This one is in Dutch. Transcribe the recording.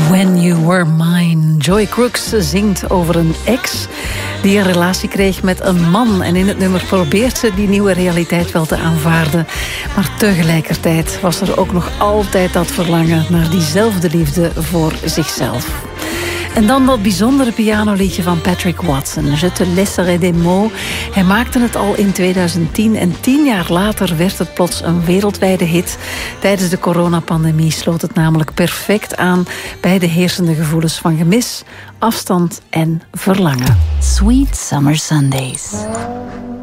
When You Were Mine. Joy Crooks zingt over een ex die een relatie kreeg met een man. En in het nummer probeert ze die nieuwe realiteit wel te aanvaarden. Maar tegelijkertijd was er ook nog altijd dat verlangen naar diezelfde liefde voor zichzelf. En dan dat bijzondere pianoliedje van Patrick Watson, Je te laisserai des mots. Hij maakte het al in 2010 en 10 jaar later werd het plots een wereldwijde hit. Tijdens de coronapandemie sloot het namelijk perfect aan bij de heersende gevoelens van gemis, afstand en verlangen. Sweet Summer Sundays.